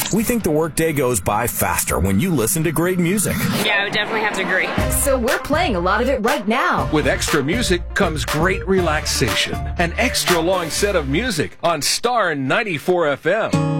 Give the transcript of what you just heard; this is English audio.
We think the workday goes by faster when you listen to great music. Yeah, I would definitely have to agree. So we're playing a lot of it right now. With extra music comes great relaxation. An extra long set of music on Star 94 FM.